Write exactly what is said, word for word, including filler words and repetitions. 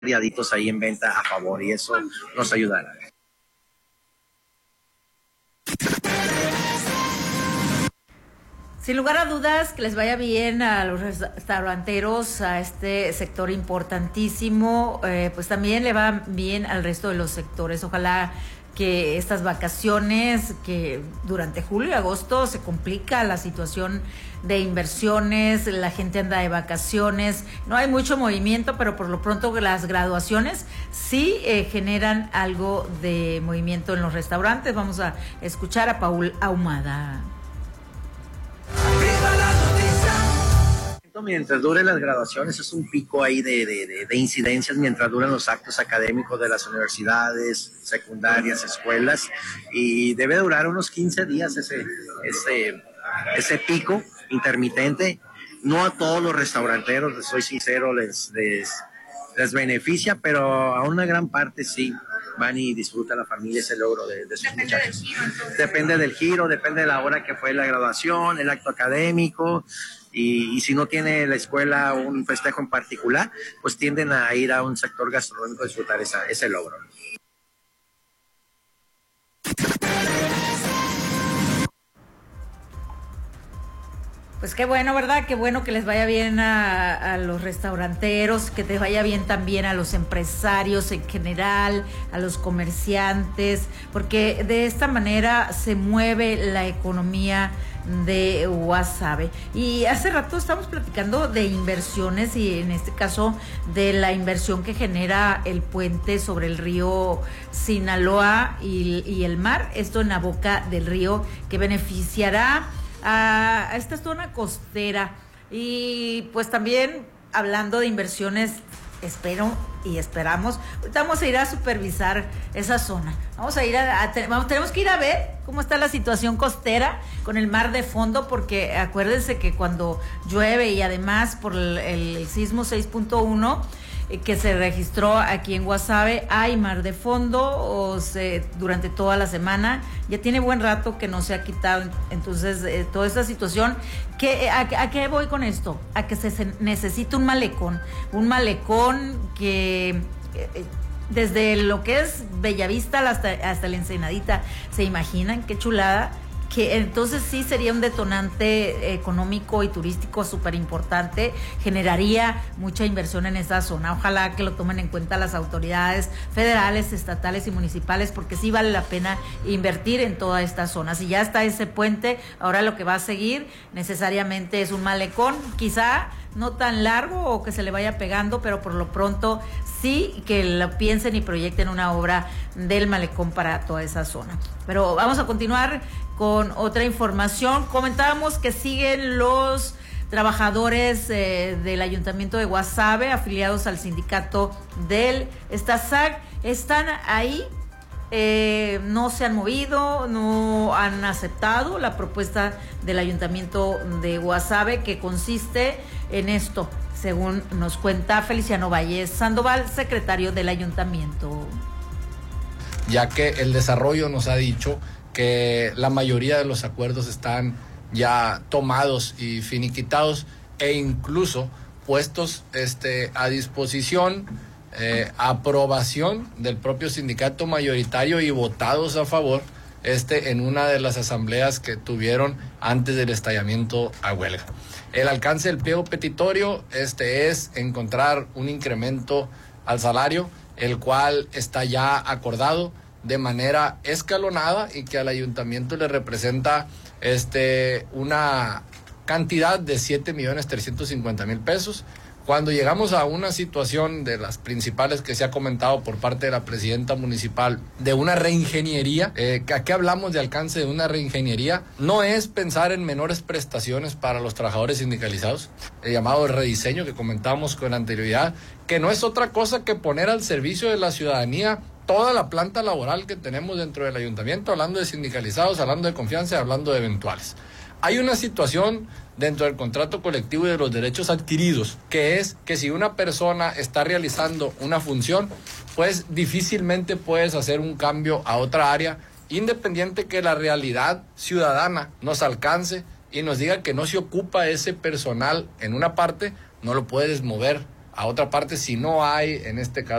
variaditos ahí en venta a favor y eso nos ayudará. Sin lugar a dudas, que les vaya bien a los restauranteros, a este sector importantísimo, eh, pues también le va bien al resto de los sectores. Ojalá que estas vacaciones, que durante julio y agosto se complica la situación de inversiones, la gente anda de vacaciones, no hay mucho movimiento, pero por lo pronto las graduaciones sí eh, generan algo de movimiento en los restaurantes. Vamos a escuchar a Paul Ahumada. Mientras duren las graduaciones es un pico ahí de, de, de, de incidencias mientras duran los actos académicos de las universidades, secundarias, escuelas, y debe durar unos quince días ese, ese, ese pico intermitente. No a todos los restauranteros, les soy sincero, les, les, les beneficia, pero a una gran parte sí van y disfruta la familia ese logro de, de sus depende muchachos. Del giro, entonces. Depende del giro, depende de la hora que fue la graduación, el acto académico. Y, y si no tiene la escuela un festejo en particular, pues tienden a ir a un sector gastronómico a disfrutar esa, ese logro. Pues qué bueno, ¿verdad? Qué bueno que les vaya bien a, a los restauranteros, que te vaya bien también a los empresarios en general, a los comerciantes, porque de esta manera se mueve la economía de Guasave. Y hace rato estamos platicando de inversiones y en este caso de la inversión que genera el puente sobre el río Sinaloa y, y el mar, esto en la boca del río, que beneficiará a esta zona costera. Y pues también hablando de inversiones, espero y esperamos, ahorita vamos a ir a supervisar esa zona, vamos a ir a, a vamos, tenemos que ir a ver cómo está la situación costera con el mar de fondo, porque acuérdense que cuando llueve y además por el, el sismo seis punto uno que se registró aquí en Guasave, hay mar de fondo o se, durante toda la semana, ya tiene buen rato que no se ha quitado. Entonces eh, toda esta situación, ¿qué, a, ¿a qué voy con esto? A que se, se necesita un malecón, un malecón que eh, desde lo que es Bellavista hasta, hasta la Ensenadita, ¿se imaginan qué chulada? Que entonces sí sería un detonante económico y turístico súper importante, generaría mucha inversión en esa zona. Ojalá que lo tomen en cuenta las autoridades federales, estatales y municipales, porque sí vale la pena invertir en toda esta zona. Si ya está ese puente, ahora lo que va a seguir necesariamente es un malecón, quizá no tan largo o que se le vaya pegando, pero por lo pronto sí que lo piensen y proyecten una obra del malecón para toda esa zona. Pero vamos a continuar con otra información. Comentábamos que siguen los trabajadores eh, del Ayuntamiento de Guasave, afiliados al sindicato del Estazac, están ahí, eh, no se han movido, no han aceptado la propuesta del Ayuntamiento de Guasave, que consiste en esto, según nos cuenta Feliciano Valles Sandoval, secretario del Ayuntamiento. Ya que el desarrollo nos ha dicho que la mayoría de los acuerdos están ya tomados y finiquitados e incluso puestos este, a disposición, eh, aprobación del propio sindicato mayoritario y votados a favor este, en una de las asambleas que tuvieron antes del estallamiento a huelga. El alcance del pliego petitorio este, es encontrar un incremento al salario, el cual está ya acordado de manera escalonada y que al ayuntamiento le representa este una cantidad de siete millones trescientos cincuenta mil pesos. Cuando llegamos a una situación de las principales que se ha comentado por parte de la presidenta municipal de una reingeniería, eh, ¿a qué hablamos de alcance de una reingeniería? No es pensar en menores prestaciones para los trabajadores sindicalizados, el llamado rediseño que comentábamos con anterioridad, que no es otra cosa que poner al servicio de la ciudadanía toda la planta laboral que tenemos dentro del ayuntamiento, hablando de sindicalizados, hablando de confianza y hablando de eventuales. Hay una situación dentro del contrato colectivo y de los derechos adquiridos, que es que si una persona está realizando una función, pues difícilmente puedes hacer un cambio a otra área, independiente que la realidad ciudadana nos alcance y nos diga que no se ocupa ese personal en una parte, no lo puedes mover a otra parte si no hay, en este caso,